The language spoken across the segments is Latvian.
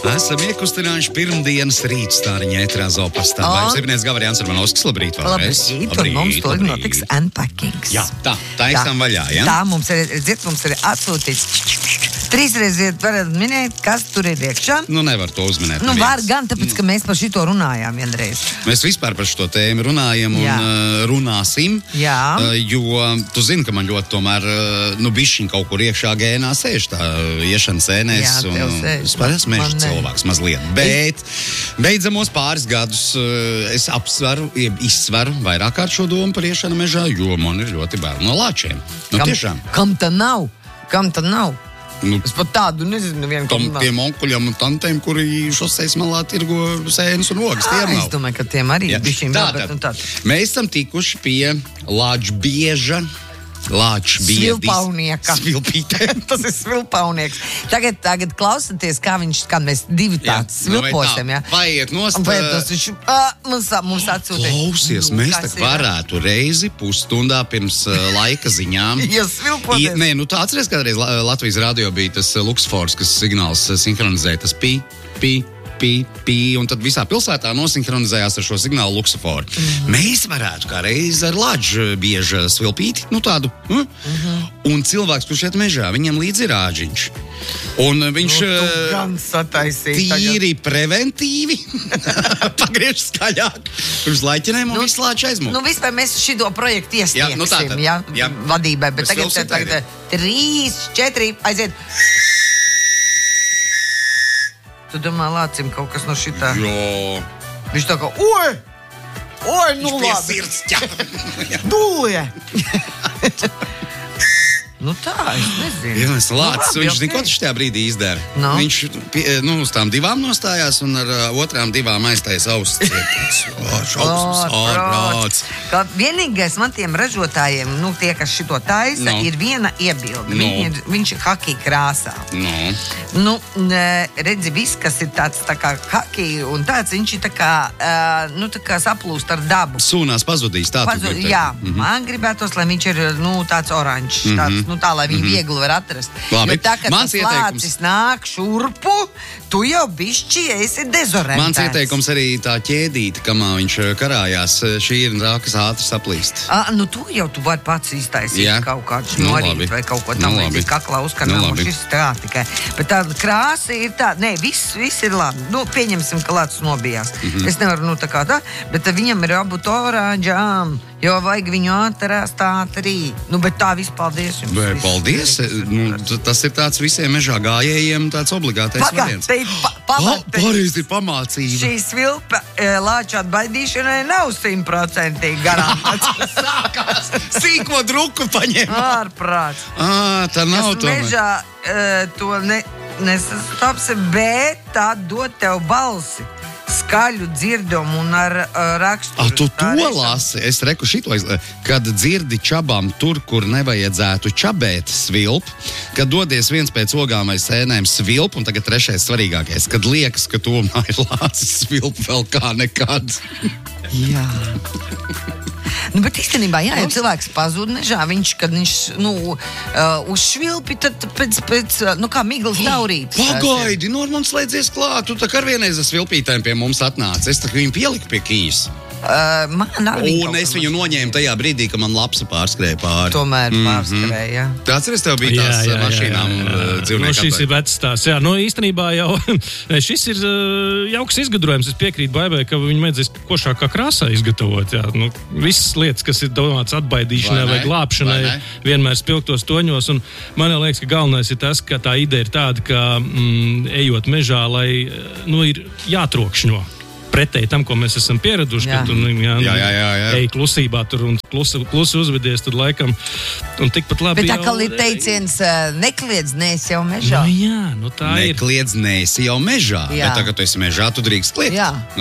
Esam iekustinājuši pirmdienas rītstāriņa ētrā Zopastā. Vai jums ir Ibnieks Gavriāns Armanovskis? Labrīt, vēlreiz. Labrīt, un mums to notiks unpackings. Jā, tā esam vaļā, ja? Tā mums ir atsūtīts. Trīsreiz varat minēt, kas tur ir iekšā. Nu, nevar to uzminēt. Nu, var gan, tāpēc, ka mēs par šito runājām vienreiz. Mēs vispār par šo tēmu runājam un runāsim. Jā. Jo tu zini, ka man ļoti tomēr, bišķiņ kaut kur iekšā gēnā sēž tā iešanas ēnēs. Jā, tev sēž. Es pārējās mežu cilvēks mazliet. Bet beidzamos pāris gadus es izsveru vairāk kārt šo domu par iešanu mežā, jo man ir ļoti bērni no lāčiem. Tiešām. Kam tā nav? Es pat tādu nezinu nevienu. Tiem onkuļiem un tantēm, kuri šoseis malā tirgo sēnes un ogas, tiem nav. Es domāju, ka tiem arī bišķiņ vēl, bet un tātad. Mēs esam tikuši pie Lāčbieža. Svilpaunieka. Svilpītēm. Tas ir svilpaunieks. Tagad klausaties, kā mēs divi tāds svilposim, jā. Vaiet nost. Mums atsūtē. Klausies, mēs tak varētu reizi pusstundā pirms laika ziņām. Ja svilpoties. Nē, tā atceries, kādreiz Latvijas radio bija tas Luxfors, kas signāls sinhronizēja tas pī, un tad visā pilsētā nosinhronizējās ar šo signālu Luxaforu. Mēs varētu kā reiz ar Lāčbieža svilpīti, tādu. Un cilvēks, kurš iet mežā, viņam līdzi ir āģiņš. Un viņš tīri preventīvi pagriež skaļāk. Pirms laiķinēm un visu Lāču aizmūk. Vispār mēs šito projektu iestieksim, vadībai, bet tagad 3, 4, aiziet. Tu domā, Lācim kaut kas no šitā? Jo. Viņš tā kā, oi, nu labi. Viņš pie sirds ķer. Dūlē. Tā, es nezinu. Jā, mēs Lācis, viņš zina, ko viņš tajā brīdī izdara. Viņš uz tām divām nostājās un ar otrām divām aiztais ausis cietās. Ārprāts. Vienīgais man tiem ražotājiem, tie, kas šito taisa, ir viena iebilde. Viņš ir haki krāsā. Redzi, viss, kas ir tāds tā kā haki un tāds, viņš ir tā kā saplūst ar dabu. Sūnās pazudīs, tā tu gribi teikt. Jā, man gribētos, lai viņš ir, tāds oranžs, tāds, tā, lai viņi viegli var atrast. Labi. Jo tā, ka tas Lācis nāk šurpu, tu jau bišķi esi dezorientēts. Mans ieteikums arī tā ķēdīte, kamā viņš karājās, šī ir rākas ātri saplīst. To jau tu vari pats iztaisīt kaut kādu norīt vai kaut ko tam līdzīgi kaklā uzkanām un šis tā tikai. Bet tā krāsa ir tā, viss ir labi. Pieņemsim, ka Lācis nobijās. Es nevaru, tā kā tā, bet viņam ir jābūt oranžām, jo vajag viņu atrast ātrī. Bet tā vispaldies jums. Paldies. Tas ir tāds visiem mežā gājējiem tāds obligātais variants. Pareizi ir pamācība. Šī svilpa Lāču atbaidīšanai nav 100% garantēts. Sākās sīko druku paņēma. Ārprāts. Tā nav tomēr. Mežā to nesastopsi, bet tā dod tev balsi. Skaļu dzirdumu un ar raksturu. Tu to lasi? Es reku šito, kad dzirdi čabām tur, kur nevajadzētu čabēt svilp, kad dodies viens pēc ogām vai sēnēm svilp, un tagad trešais svarīgākais, kad liekas, ka tomēr ir Lācis svilp vēl kā nekad. Jā. Bet īstenībā, ja cilvēks pazūd mežā, kad viņš uz švilpi, tad pēc kā miglas taurītes. Pagaidi, man slēdzies klāt, tu tā kā ar vienreiz ar svilpītēm pie mums atnāc. Es tā viņu pieliku pie kīs. Un es viņu noņēmu tajā brīdī, ka man lapsa pārskrēja pāri. Tomēr pārskrēja. Tāds tev bija tās mašīnām dzīvnieku. Šis ir vecs tās. Īstenībā jau šis ir jauks izgudrojums. Es piekrītu Baibai, ka viņu mēdzēs košākā krāsā izgatavot. Visas lietas, kas ir domāts atbaidīšanai vai glābšanai, vienmēr spilgtos toņos. Un man liekas, ka galvenais ir tas, ka tā ideja ir tāda, ka ejot mežā, lai ir jātrokšņo. Pretēji tam, ko mēs esam pieraduši, ka tu ej klusībā tur un klusi uzvedies, tad laikam un tikpat labi. Bet tā kā ir teiciens, nekliedz nēsi jau mežā. Tā ir. Nekliedz nēsi jau mežā. Bet tā, ka tu esi mežā, tu drīkst kliegt.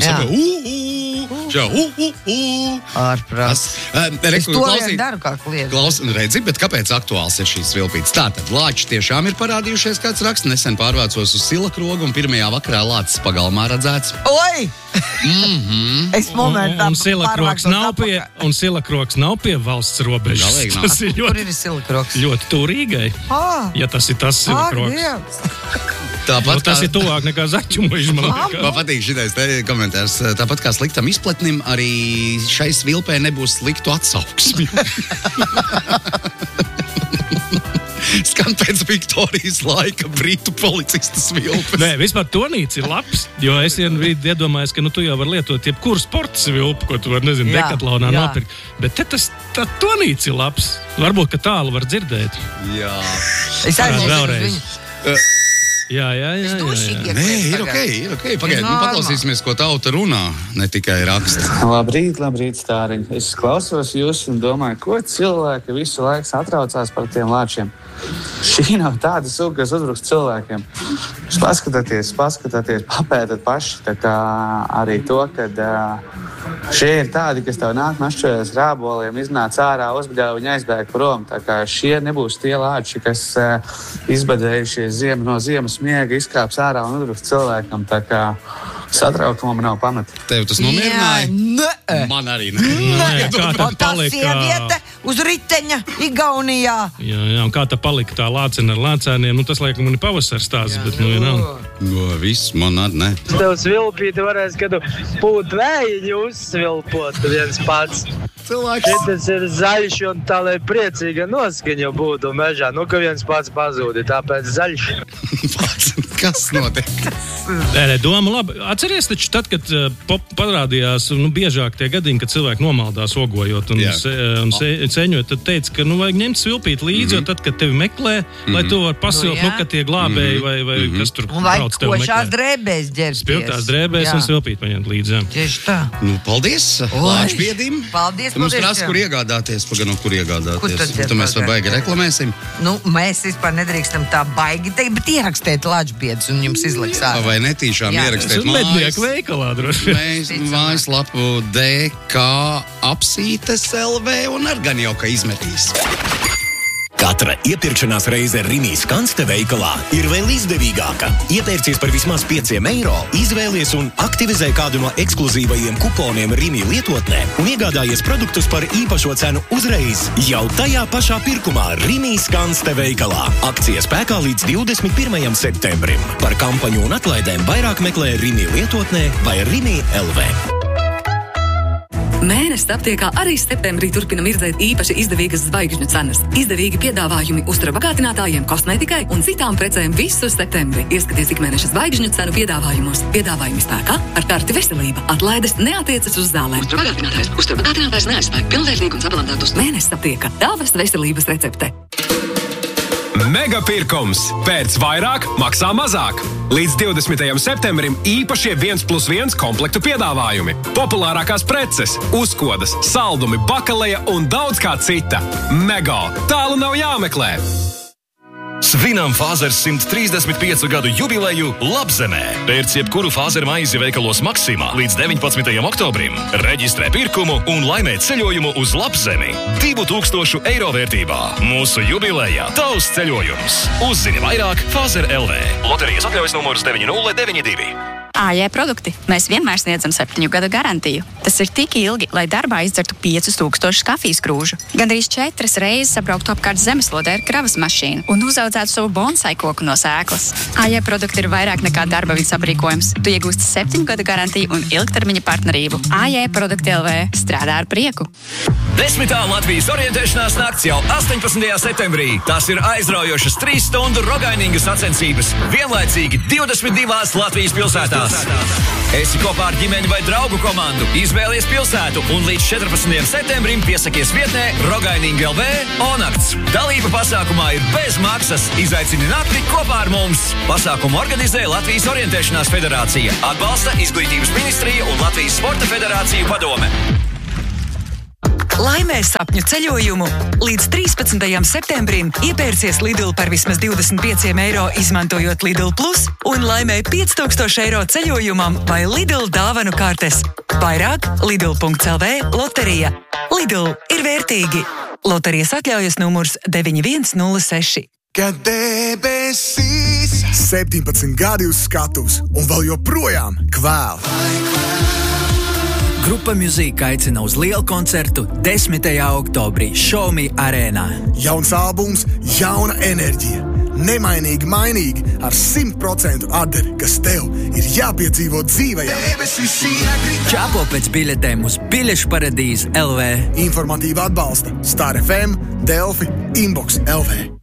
Ārprāts. Es to vien daru kā kliedz. Redzi, bet kāpēc aktuāls ir šīs svilpītes? Tātad Lāči tiešām ir parādījušies, kāds raksts. Nesen pārvācos uz Silakrogu un pirmajā vakarā Lācis pagalmā redzēts. Oi! Es momentā un Silakrogs nav pie valsts robežas. Kur ir Silakrogs? Ļoti tūrīgai. Ja tas ir tas Silakrogs. Tāpat tas ir tuvāk nekā zaķu muiža. Man patīk šitais komentārs. Tāpat kā sliktam izplatnim, arī šai svilpē nebūs sliktu atsauksmi. Skan pēc Viktorijas laika britu policista svilpes. Nē, vispār tonīts ir labs, jo es vienu brīdi iedomājos, ka tu jau var lietot jebkuru sporta svilpu, ko tu var, Dekatlonā nopirkt. Bet te tā tonīts ir labs. Varbūt, ka tālu var dzirdēt. Jā. Es aizmirstu. Jā. Nē, ir ok. Pagaid, paklausīsimies, ko tauta runā, ne tikai raksta. Labrīt, stāriņi. Es klausos jūs un domāju, ko cilvēki visu laiku satraucās par tiem lāčiem. Šī nav tāda suga, kas uzbruks cilvēkiem. Jūs paskatieties, papētat paši. Tā kā arī to, kad šie ir tādi, kas tev nāk našķojas rāboliem, iznāc ārā, uzbļauj, viņi aizbēg prom. Tā kā šie nebūs tie lāči, kas izbadējušies no ziemas miega, izkāps ārā un uzbruks cilvēkam. Tā kā satraukumam nav pamata. Tev tas nomierināja? Nē. Man arī nē. Tā sieviete uz riteņa Igaunijā. Jā, un kā tā palika tā lācena ar lācēniem, tas laikam man ir pavasars stāsts, bet nav. Viss, man arī ne. Tev svilpīti varēs, kad pūt vējiņu uzsvilpot viens pats. Šitas ir zaļš un tā, lai priecīga noskaņa būtu mežā. Ka viens pats pazūdi, tāpēc zaļš. Kas notiek? Nē, doma labi. Atceries taču tad, kad parādījās biežāk tie gadījumi, kad cilvēki nomaldās ogojot un ceņot, tad teica, ka vajag ņemt svilpīt līdzi, jo tad, kad tevi meklē, lai to var pasilpt, ka tie glābēji vai kas tur brauc tev meklē. Un vajag košās drēbēs ģērbties. Spiltās drēbēs un svilpīt paņemt līdzi. Tieši tā. Paldies, Lāčbiedim. Paldies. Mums prasa, kur iegādāties. Kur iegādāties? Tu mēs vēl baigi reklamēsim. Mēs vispār nedrīkstam tā baigi teikt, bet ierakstēt Lāčbiedus un jums izliks ārā. Vai netīšām ierakstēt mednieku veikalā droši. Mēs mājaslapu DK apsītes LV un ar gan jau, ka izmetīs. Katra iepirkšanās reize Rimi Skanste veikalā ir vēl izdevīgāka. Iepērcies par vismaz 5 eiro, izvēlies un aktivizē kādu no ekskluzīvajiem kuponiem Rimi lietotnē un iegādājies produktus par īpašo cenu uzreiz. Jau tajā pašā pirkumā Rimi Skanste veikalā. Akcija spēkā līdz 21. septembrim. Par kampaņu un atlaidēm vairāk meklē Rimi lietotnē vai Rimi LV. Mēnesis aptiekā arī septembrī turpina mirdzēt īpaši izdevīgas zvaigžņu cenas. Izdevīgi piedāvājumi uztura bagātinātājiem, kosmētikai un citām precēm visu septembri. Ieskaties ikmēneša zvaigžņu cenu piedāvājumos. Piedāvājumi spēkā ar karti veselība. Atlaides neatiecas uz zālēm. Uztura bagātinātājs neaizspēj pilnvērtīgu un sabalantātus. Mēnesis aptiekā. Tavas veselības recepte. Mega pirkums! Pēc vairāk, maksā mazāk! Līdz 20. septembrim īpašie 1+1 komplektu piedāvājumi. Populārākās preces, uzkodas, saldumi, bakaleja un daudz kā cita. Mega! Tālu nav jāmeklē! Svinām Fāzers 135 gadu jubileju Labzemē. Pērc jebkuru Fāzer maizi veikalos Maksimā līdz 19. oktobrim. Reģistrē pirkumu un laimē ceļojumu uz Labzemi 2000 eiro vērtībā. Mūsu jubilejā tavs ceļojums. Uzzini vairāk Fāzer LV. Loterijas atļaujas numurs 9092. AJ produkti. Mēs vienmēr sniedzam 7 gadu garantiju. Tas ir tik ilgi, lai darbā izdzertu 5000 kafijas krūžu. Gandrīz 4 reizes apbrauktu apkārt zemeslodē ar kravas mašīnu un uzaudzētu savu bonsai koku no sēklas. AJ produkti ir vairāk nekā darba vidas aprīkojums. Tu iegūsti 7 gadu garantiju un ilgtermiņa partnerību. AJ produkti LV strādā ar prieku. 10. Latvijas orientēšanās nakts jau 18. septembrī. Tas ir aizraujošas 3 stundu rogaininga sacensības. Vienlaicīgi 22 Latvijas pilsētās. Esi kopā ar ģimeni vai draugu komandu, izvēlies pilsētu un līdz 14. septembrim piesakies vietnē Rogaininga LV Onakts. Dalība pasākumā ir bez maksas. Izaicini nakti kopā ar mums. Pasākumu organizē Latvijas orientēšanās federācija. Atbalsta Izglītības ministrija un Latvijas sporta federāciju padome. Laimē sapņu ceļojumu! Līdz 13. septembrim iepērcies Lidl par vismaz 25 eiro izmantojot Lidl Plus un laimē 5000 eiro ceļojumam vai Lidl dāvanu kartes. Vairāk Lidl.lv loterija. Lidl ir vērtīgi. Loterijas atļaujas numurs 9106. Kad debesīs 17 gadi uz skatuves un vēl joprojām kvēl. Grupa Mūzika aicina uz lielu koncertu 10. oktobrī Show Me arēnā. Jauns albums, jauna enerģija. Nemainīgi mainīgi ar 100% atdevi, kas tev ir jāpiedzīvo dzīvajā. Čāpo pēc biļetēm uz Biļešu paradīze LV. Informatīvi atbalsta Star FM, Delfi, Inbox LV.